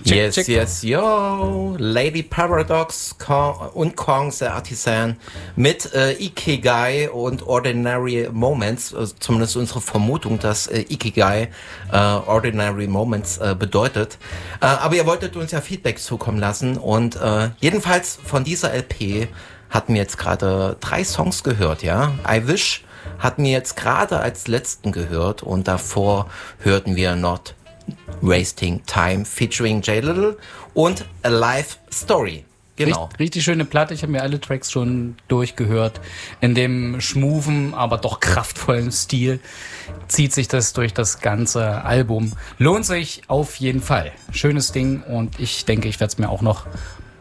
Yes, yo. Lady Paradox und Kong the Artisan mit Ikigai und Ordinary Moments, zumindest unsere Vermutung, dass Ikigai Ordinary Moments bedeutet. Aber ihr wolltet uns ja Feedback zukommen lassen und jedenfalls von dieser LP hatten wir jetzt gerade 3 Songs gehört, ja. I Wish hatten wir jetzt gerade als letzten gehört und davor hörten wir Not Wasting Time featuring J Little und A Life Story. Genau. Richtig schöne Platte. Ich habe mir alle Tracks schon durchgehört. In dem schmuven, aber doch kraftvollen Stil zieht sich das durch das ganze Album. Lohnt sich auf jeden Fall. Schönes Ding und ich denke, ich werde es mir auch noch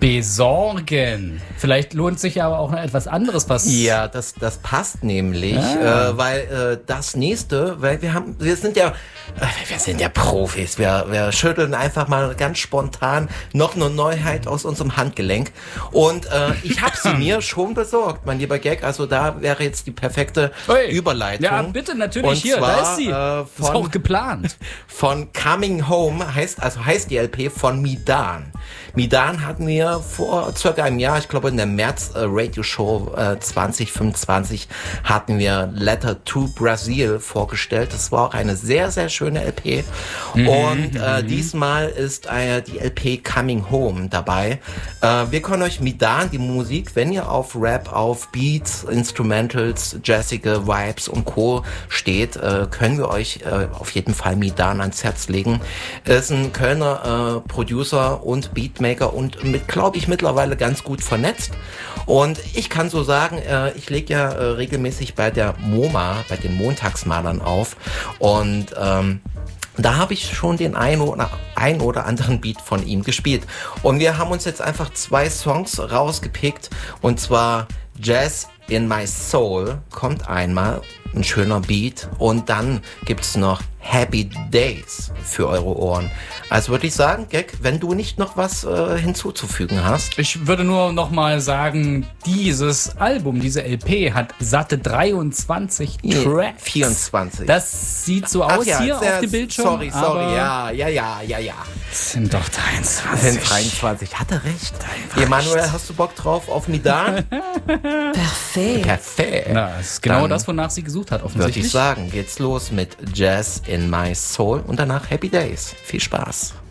besorgen. Vielleicht lohnt sich aber auch noch etwas anderes, was... Ja, das passt nämlich, weil das nächste, weil wir sind ja Profis, wir schütteln einfach mal ganz spontan noch eine Neuheit aus unserem Handgelenk und ich habe sie mir schon besorgt, mein lieber Gag, also da wäre jetzt die perfekte Überleitung. Ja, bitte, natürlich, und hier, zwar, da ist sie. Ist auch geplant. Von Coming Home heißt die LP von Midan. Midan hatten wir vor circa einem Jahr, ich glaube in der März Radio Show 2025 hatten wir Letter to Brazil vorgestellt. Das war auch eine sehr, sehr schöne LP. Und diesmal ist die LP Coming Home dabei. Wir können euch Midan, die Musik, wenn ihr auf Rap, auf Beats, Instrumentals, jazzige Vibes und Co. steht, können wir euch auf jeden Fall Midan ans Herz legen. Ist ein Kölner Producer und Beatmaker und glaube ich, mittlerweile ganz gut vernetzt. Und ich kann so sagen, ich lege ja regelmäßig bei der MoMA, bei den Montagsmalern auf. Und da habe ich schon den ein oder anderen Beat von ihm gespielt. Und wir haben uns jetzt einfach 2 Songs rausgepickt. Und zwar Jazz in My Soul kommt einmal, ein schöner Beat. Und dann gibt's noch Happy Days für eure Ohren. Also würde ich sagen, Gag, wenn du nicht noch was hinzuzufügen hast. Ich würde nur noch mal sagen, dieses Album, diese LP hat satte 23 Tracks. 24. Das sieht so aus hier auf dem Bildschirm. Sorry, ja. Es sind doch 23. Sind 23. Hatte recht. Emanuel, hast du Bock drauf auf Midan? Perfekt. Na, das ist genau das, wonach sie gesucht hat, offensichtlich. Würde ich sagen, geht's los mit Jazz in My Soul und danach Happy Days. Viel Spaß.